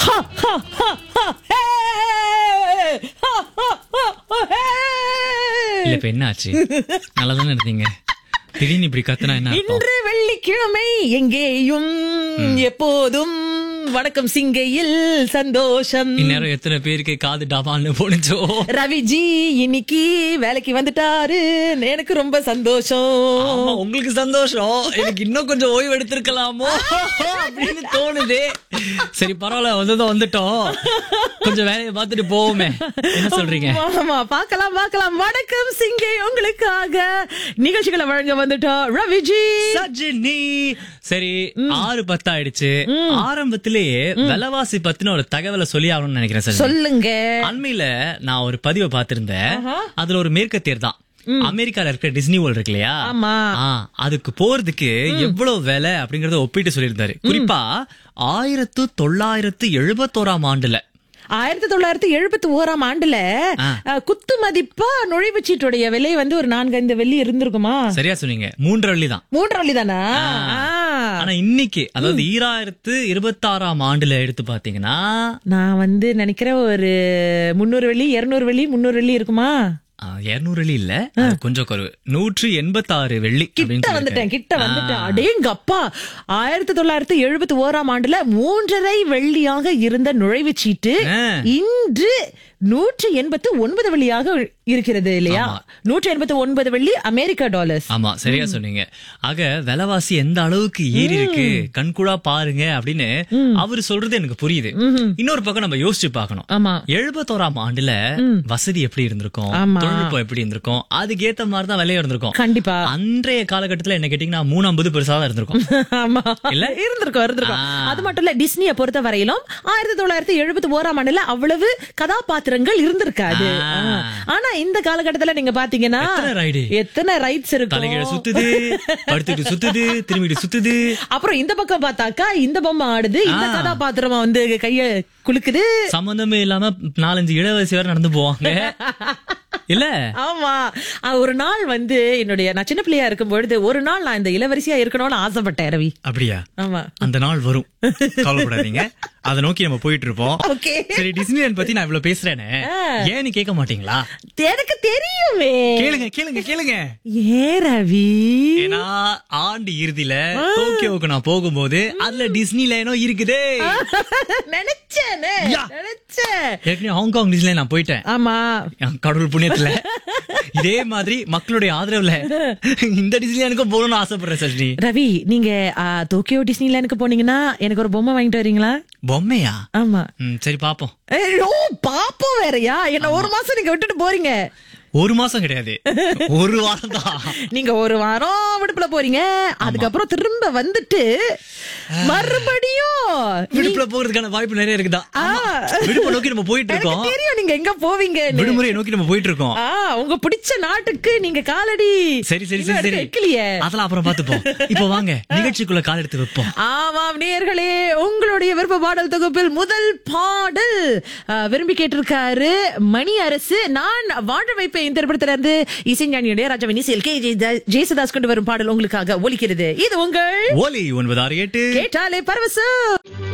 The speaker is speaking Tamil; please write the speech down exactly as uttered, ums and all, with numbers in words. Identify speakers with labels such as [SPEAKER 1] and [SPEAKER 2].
[SPEAKER 1] இல்ல இப்ப என்ன ஆச்சு? நல்லா தானே இருந்தீங்க, திடீர்னு இப்படி கத்துனா என்ன?
[SPEAKER 2] இன்று வெள்ளிக்கிழமை எங்கேயும் எப்போதும் வணக்கம் சிங்கையில் சந்தோஷம்.
[SPEAKER 1] இந்நேரம் எத்தனை பேருக்கு காது டாபான்னு போனுச்சோ.
[SPEAKER 2] ரவிஜி இன்னைக்கு வேலைக்கு வந்துட்டாரு, எனக்கு ரொம்ப சந்தோஷம்.
[SPEAKER 1] உங்களுக்கு சந்தோஷம், எனக்கு இன்னும் கொஞ்சம் ஓய்வு எடுத்திருக்கலாமோ அப்படின்னு தோணுது. சரி பரவாயில்ல, வந்ததும் வந்துட்டோம், கொஞ்சம் வேலையை பார்த்துட்டு போவோமே. என்ன சொல்றீங்க?
[SPEAKER 2] ஆமா, பார்க்கலாம் பார்க்கலாம். வணக்கம் சிங்கை உங்களுக்காக நிகழ்ச்சிகளை வழங்க வந்துட்டோம் ரவிஜி
[SPEAKER 1] சஜினி. சரி, ஆறு பத்து ஆயிடுச்சு. ஆரம்பத்திலேயே விலைவாசி பத்தின ஒரு தகவலை சொல்லி ஆகணும்னு நினைக்கிறேன் சார்.
[SPEAKER 2] சொல்லுங்க.
[SPEAKER 1] அண்மையில நான் ஒரு பதிவை பார்த்திருந்தேன். அதுல ஒரு மேற்கத்தியர் தான் அமெரிக்கால இருக்கிற டிஸ்னி வேர்ல்ட் இருக்கு இல்லையா, அதுக்கு போறதுக்கு எவ்வளவு விலை அப்படிங்கறத ஒப்பிட்டு சொல்லியிருந்தாரு. குறிப்பா ஆயிரத்து தொள்ளாயிரத்து எழுபத்தோராம் ஆண்டுல
[SPEAKER 2] ஆயிரத்தி தொள்ளாயிரத்தி எழுபத்தி ஓராம் ஆண்டுல குத்து மதிப்பா நுழைவுச்சீட்டுடைய விலை வந்து ஒரு நான்கு ஐந்து வெள்ளி இருந்திருக்குமா?
[SPEAKER 1] சரியா சொன்னீங்க, மூன்று வெள்ளி தான்.
[SPEAKER 2] மூன்று வெள்ளி தானா?
[SPEAKER 1] ஆனா இன்னைக்கு, அதாவது ஈராயிரத்து இருபத்தி ஆறாம் ஆண்டுல எடுத்து பாத்தீங்கன்னா,
[SPEAKER 2] நான் வந்து நினைக்கிறேன் ஒரு முன்னூறு வெள்ளி இருநூறு வெள்ளி முன்னூறு வெள்ளி இருக்குமா?
[SPEAKER 1] இருநூறு வெள்ளி இல்ல, கொஞ்சம் குறைவு, நூற்றி எண்பத்தி ஆறு வெள்ளி.
[SPEAKER 2] கிட்ட வந்துட்டேன் கிட்ட வந்துட்டேன் அடேங்கப்பா. ஆயிரத்தி தொள்ளாயிரத்தி எழுபத்தி ஓராம் ஆண்டுல மூன்றரை வெள்ளியாக இருந்த நுழைவுச்சீட்டு இன்று நூற்றி எண்பத்தி ஒன்பது வெள்ளியாக இருக்கிறது இல்லையா? நூற்றி எண்பத்தி ஒன்பது வெள்ளி அமெரிக்கா டாலர்ஸ்.
[SPEAKER 1] ஆமா, சரியா சொன்னீங்க. ஆக விலைவாசி எந்த அளவுக்கு ஏறி இருக்கு கண்கூடா பாருங்க அப்படின்னு அவரு சொல்றது எனக்கு புரியுது. இன்னொரு பக்கம் நம்ம யோசிச்சு பாக்கணும்.
[SPEAKER 2] ஆமா,
[SPEAKER 1] எழுபத்தோராம் ஆண்டுல வசதி எப்படி இருந்திருக்கும், தொழில்நுட்பம் எப்படி இருந்திருக்கும், அதுக்கு ஏத்த மாதிரிதான் விலையா இருந்திருக்கும்.
[SPEAKER 2] கண்டிப்பா
[SPEAKER 1] அன்றைய காலகட்டத்துல என்ன கேட்டீங்கன்னா மூணு ஐம்பது பெருசா தான் இருந்திருக்கும்.
[SPEAKER 2] ஆமா, இல்ல இருந்திருக்கும் இருந்திருக்கும். அது மட்டும் இல்ல, டிஸ்னியை பொறுத்த வரையிலும் ஆயிரத்தி தொள்ளாயிரத்தி எழுபத்தி ஓராம் ஆண்டுல அவ்வளவு கதாபாத்திரங்கள் இருந்திருக்காது. ஆனா இந்த காலகட்டத்துல நீங்க பாத்தீங்கன்னா எத்தனை ரைட்ஸ் இருக்கு,
[SPEAKER 1] தலைகீழ சுத்துது, படுத்துட்டு சுத்துது, திரும்பிட்டு சுத்துது.
[SPEAKER 2] அப்புறம் இந்த பக்கம் பார்த்தாக்கா இந்த பொம்மை ஆடுது, இந்த கதாபாத்திரமா வந்து கைய குலுக்குது,
[SPEAKER 1] சம்பந்தமே இல்லாம நாலஞ்சு இளவரசி வேற நடந்து போவாங்க இல்ல?
[SPEAKER 2] ஆமா, ஒரு நாள் வந்து என்னுடைய நான் சின்ன பிள்ளையா இருக்கும் பொழுது ஒரு நாள் நான் இந்த இளவரசியா இருக்கணும்னு ஆசைப்பட்டேன் ரவி.
[SPEAKER 1] அப்படியா?
[SPEAKER 2] ஆமா,
[SPEAKER 1] அந்த நாள் வரும், கவலைப்படாதீங்க, அதை நோக்கி நம்ம போயிட்டு இருப்போம். சரி, டிஸ்னிலேண்ட் பத்தி நான் இவ்வளவு பேசுறேன்னு ஏன்னு கேட்க மாட்டீங்களா?
[SPEAKER 2] எனக்கு தெரியுமே,
[SPEAKER 1] கேளுங்க கேளுங்க கேளுங்க.
[SPEAKER 2] ஏ ரவி,
[SPEAKER 1] ஏன்னா ஆண்டு இறுதியில டோக்கியோவுக்கு நான் போகும்போது அதுல டிஸ்னிலேண்டோ இருக்குது.
[SPEAKER 2] நினைச்சேன் நினைச்சேன்
[SPEAKER 1] ஏற்கனவே ஹாங்காங் டிஸ்னிலேண்ட் நான் போயிட்டேன்.
[SPEAKER 2] ஆமா,
[SPEAKER 1] கடவுள் புண்ணியத்துல இதே மாதிரி மக்களுடைய ஆதரவுல இந்த டிஸ்னிலேண்டுக்கும் போகணும்னு ஆசைப்படுறேன் சஜினி.
[SPEAKER 2] ரவி, நீங்க டோக்கியோ டிஸ்னிலேண்டுக்கு போனீங்கன்னா எனக்கு ஒரு பொம்மை வாங்கிட்டு வரீங்களா?
[SPEAKER 1] பொம்மையா?
[SPEAKER 2] ஆமா.
[SPEAKER 1] சரி பாப்போம்.
[SPEAKER 2] பாப்போம் வேறயா? என்ன ஒரு மாசம் நீங்க விட்டுட்டு போறீங்க?
[SPEAKER 1] ஒரு மாசம் கிடையாது, ஒரு வாரம் தான்.
[SPEAKER 2] நீங்க ஒரு வாரம் விடுப்புல போறீங்க, அதுக்கப்புறம் திரும்ப வந்துட்டு மறுபடியும்
[SPEAKER 1] விடுப்புல போறதுக்கான வாய்ப்பு நிறைய இருக்குதா? விடுப்பு நோக்கி நம்ம போயிட்டு இருக்கோம்.
[SPEAKER 2] தெரியும் நீங்க எங்க போவீங்க,
[SPEAKER 1] விடுமுறையை நோக்கி நம்ம போயிட்டு இருக்கோம்.
[SPEAKER 2] உங்க பிடிச்ச நாட்டுக்கு நீங்க காலடி.
[SPEAKER 1] சரி சரி சரி சரி, அதெல்லாம் அப்புறம் பாத்துப்போம். இப்ப வாங்க நிகழ்ச்சிக்குள்ள கால் எடுத்து வைப்போம்.
[SPEAKER 2] ஆமாம் நேயர்களே, உங்களுடைய விருப்ப பாடல் தொகுப்பில் முதல் பாடல் விரும்பி கேட்டிருக்காரு மணி அரசு. நான் வாழ வைப்பேன் இந்த திரைப்படத்திலிருந்து இசைஞானியுடைய ராஜாவின் இசையில் கே ஜெயசுதாஸ் கொண்டு வரும் பாடல் உங்களுக்காக ஒலிக்கிறது. இது உங்கள்
[SPEAKER 1] ஒலி ஒன்பது ஆறு எட்டு,
[SPEAKER 2] கேட்டாலே பரவசம்.